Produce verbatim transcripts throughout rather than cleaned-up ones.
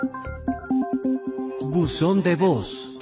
Buzón de voz.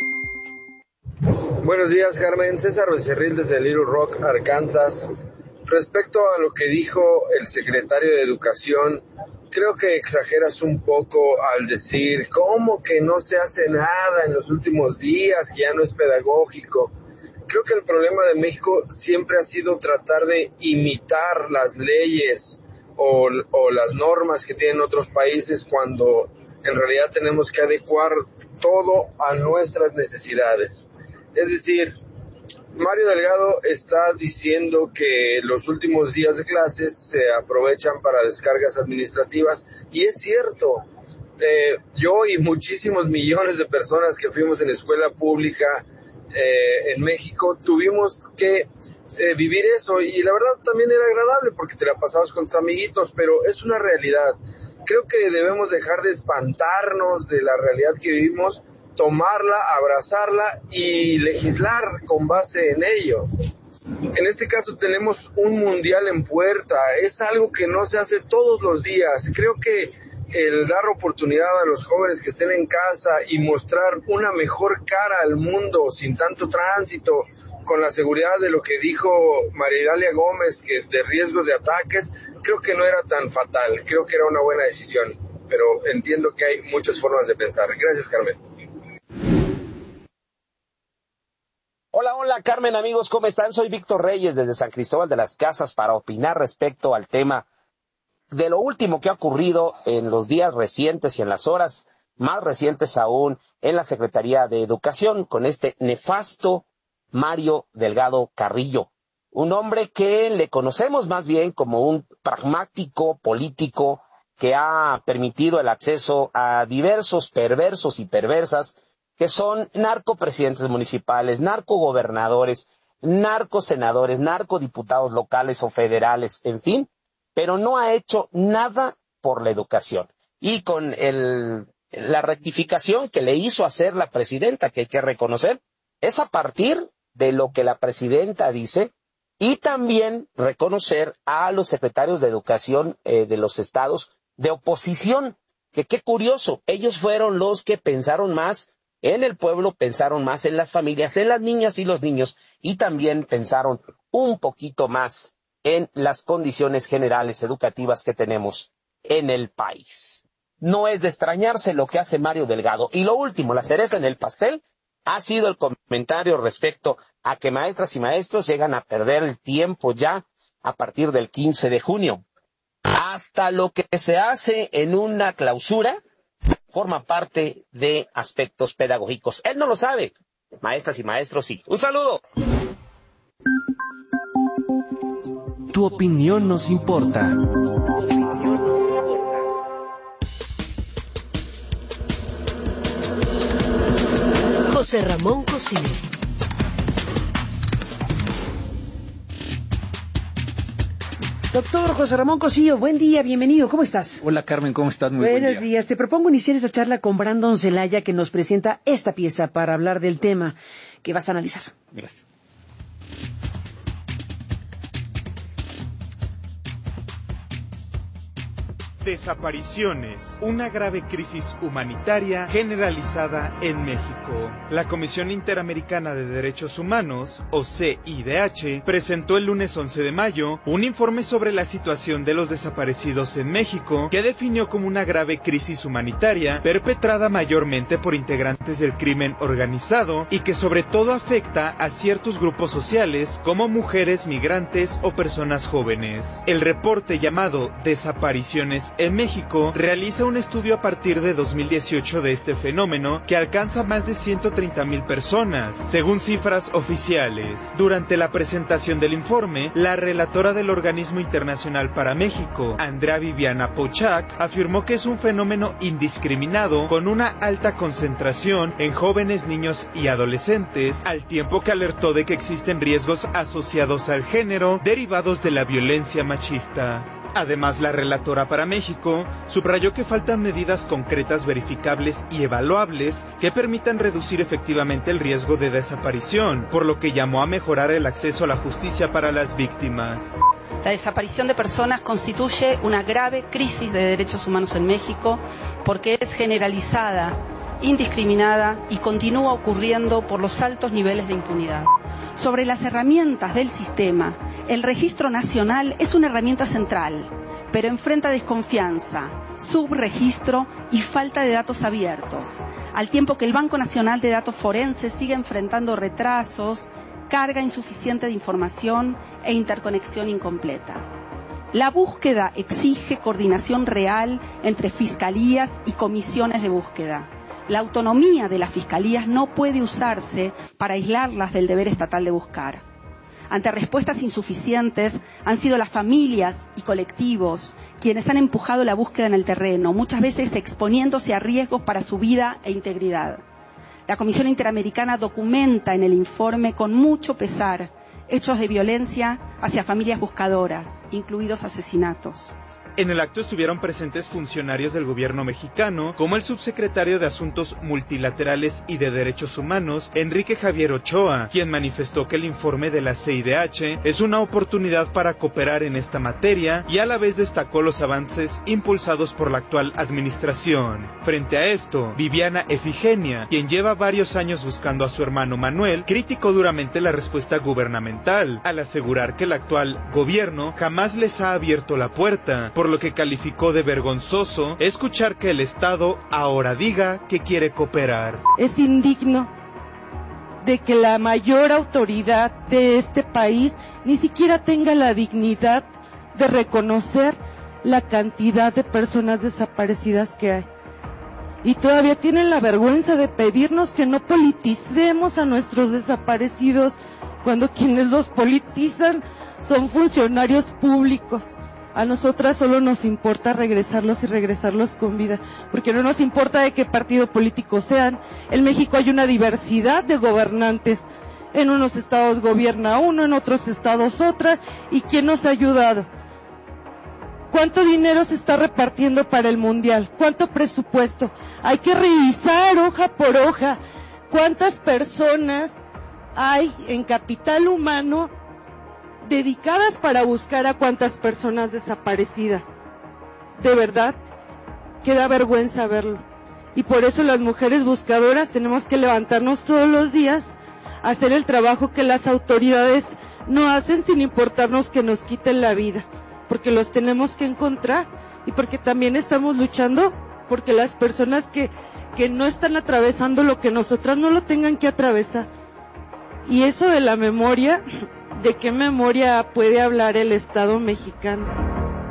Buenos días, Carmen. César Becerril desde Little Rock, Arkansas. Respecto a lo que dijo el secretario de Educación, creo que exageras un poco al decir, ¿cómo que no se hace nada en los últimos días, que ya no es pedagógico? Creo que el problema de México siempre ha sido tratar de imitar las leyes o, o las normas que tienen otros países, cuando en realidad tenemos que adecuar todo a nuestras necesidades. Es decir, Mario Delgado está diciendo que los últimos días de clases se aprovechan para descargas administrativas, y es cierto. Eh, yo y muchísimos millones de personas que fuimos en escuela pública eh, en México tuvimos que eh, vivir eso, y la verdad también era agradable porque te la pasabas con tus amiguitos, pero es una realidad. Creo que debemos dejar de espantarnos de la realidad que vivimos, tomarla, abrazarla y legislar con base en ello. En este caso tenemos un mundial en puerta, es algo que no se hace todos los días. Creo que el dar oportunidad a los jóvenes que estén en casa y mostrar una mejor cara al mundo sin tanto tránsito, con la seguridad de lo que dijo María Idalia Gómez, que es de riesgos de ataques, creo que no era tan fatal, creo que era una buena decisión, pero entiendo que hay muchas formas de pensar. Gracias, Carmen. Hola, hola, Carmen, amigos, ¿cómo están? Soy Víctor Reyes desde San Cristóbal de las Casas para opinar respecto al tema de lo último que ha ocurrido en los días recientes y en las horas más recientes aún en la Secretaría de Educación con este nefasto Mario Delgado Carrillo, un hombre que le conocemos más bien como un pragmático político que ha permitido el acceso a diversos perversos y perversas que son narcopresidentes municipales, narcogobernadores, narcosenadores, narcodiputados locales o federales, en fin, pero no ha hecho nada por la educación. Y con el, la rectificación que le hizo hacer la presidenta, que hay que reconocer, es a partir de lo que la presidenta dice, y también reconocer a los secretarios de educación eh, de los estados de oposición, que qué curioso, ellos fueron los que pensaron más en el pueblo, pensaron más en las familias, en las niñas y los niños, y también pensaron un poquito más en las condiciones generales educativas que tenemos en el país. No es de extrañarse lo que hace Mario Delgado. Y lo último, la cereza en el pastel, ha sido el comentario respecto a que maestras y maestros llegan a perder el tiempo ya a partir del quince de junio. Hasta lo que se hace en una clausura forma parte de aspectos pedagógicos. Él no lo sabe. Maestras y maestros sí. Un saludo. Tu opinión nos importa. José Ramón Cosío. Doctor José Ramón Cosío, buen día, bienvenido, ¿cómo estás? Hola Carmen, ¿cómo estás? Muy Buenos buen día. días, te propongo iniciar esta charla con Brandon Celaya, que nos presenta esta pieza para hablar del tema que vas a analizar. Gracias. Desapariciones, una grave crisis humanitaria generalizada en México. La Comisión Interamericana de Derechos Humanos, o C I D H, presentó el lunes once de mayo un informe sobre la situación de los desaparecidos en México, que definió como una grave crisis humanitaria perpetrada mayormente por integrantes del crimen organizado y que sobre todo afecta a ciertos grupos sociales como mujeres, migrantes o personas jóvenes. El reporte llamado Desapariciones en México realiza un estudio a partir de dos mil dieciocho de este fenómeno que alcanza más de ciento treinta mil personas, según cifras oficiales. Durante la presentación del informe, la relatora del Organismo Internacional para México, Andrea Viviana Pochak, afirmó que es un fenómeno indiscriminado con una alta concentración en jóvenes, niños y adolescentes, al tiempo que alertó de que existen riesgos asociados al género derivados de la violencia machista. Además, la relatora para México subrayó que faltan medidas concretas, verificables y evaluables que permitan reducir efectivamente el riesgo de desaparición, por lo que llamó a mejorar el acceso a la justicia para las víctimas. La desaparición de personas constituye una grave crisis de derechos humanos en México porque es generalizada, indiscriminada y continúa ocurriendo por los altos niveles de impunidad. Sobre las herramientas del sistema, el Registro Nacional es una herramienta central, pero enfrenta desconfianza, subregistro y falta de datos abiertos, al tiempo que el Banco Nacional de Datos Forenses sigue enfrentando retrasos, carga insuficiente de información e interconexión incompleta. La búsqueda exige coordinación real entre fiscalías y comisiones de búsqueda. La autonomía de las fiscalías no puede usarse para aislarlas del deber estatal de buscar. Ante respuestas insuficientes, han sido las familias y colectivos quienes han empujado la búsqueda en el terreno, muchas veces exponiéndose a riesgos para su vida e integridad. La Comisión Interamericana documenta en el informe con mucho pesar hechos de violencia hacia familias buscadoras, incluidos asesinatos. En el acto estuvieron presentes funcionarios del gobierno mexicano, como el subsecretario de Asuntos Multilaterales y de Derechos Humanos, Enrique Javier Ochoa, quien manifestó que el informe de la C I D H es una oportunidad para cooperar en esta materia y a la vez destacó los avances impulsados por la actual administración. Frente a esto, Viviana Efigenia, quien lleva varios años buscando a su hermano Manuel, criticó duramente la respuesta gubernamental, al asegurar que el actual gobierno jamás les ha abierto la puerta, por lo que calificó de vergonzoso escuchar que el Estado ahora diga que quiere cooperar. Es indigno de que la mayor autoridad de este país ni siquiera tenga la dignidad de reconocer la cantidad de personas desaparecidas que hay. Y todavía tienen la vergüenza de pedirnos que no politicemos a nuestros desaparecidos, cuando quienes los politizan son funcionarios públicos. A nosotras solo nos importa regresarlos y regresarlos con vida, porque no nos importa de qué partido político sean. En México hay una diversidad de gobernantes. En unos estados gobierna uno, en otros estados otras. ¿Y quién nos ha ayudado? ¿Cuánto dinero se está repartiendo para el mundial? ¿Cuánto presupuesto? Hay que revisar hoja por hoja cuántas personas hay en capital humano dedicadas para buscar a cuántas personas desaparecidas. De verdad, que da vergüenza verlo. Y por eso las mujeres buscadoras tenemos que levantarnos todos los días, hacer el trabajo que las autoridades no hacen sin importarnos que nos quiten la vida, porque los tenemos que encontrar y porque también estamos luchando porque las personas que, que no están atravesando lo que nosotras no lo tengan que atravesar. Y eso de la memoria, ¿de qué memoria puede hablar el Estado mexicano?